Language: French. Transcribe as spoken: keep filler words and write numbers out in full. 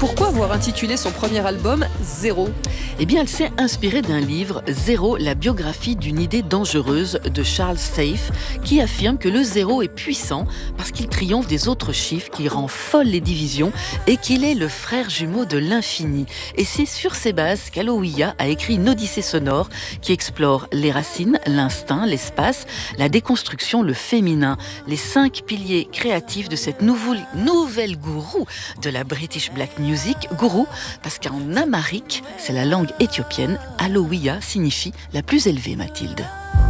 Pourquoi avoir intitulé son premier album Zéro ? Eh bien, elle s'est inspirée d'un livre, Zéro, la biographie d'une idée dangereuse de Charles Safe, qui affirme que le zéro est puissant parce qu'il triomphe des autres chiffres, qu'il rend folles les divisions et qu'il est le frère jumeau de l'infini. Et c'est sur ces bases qu'Aloïa a écrit une odyssée sonore qui explore les racines, l'instinct, l'espace, la déconstruction, le féminin, les cinq piliers créatifs de cette nouvelle, nouvelle gourou de la British Black Music. Gourou, parce qu'en amharique, c'est la langue éthiopienne, Aloïa signifie la plus élevée, Mathilde.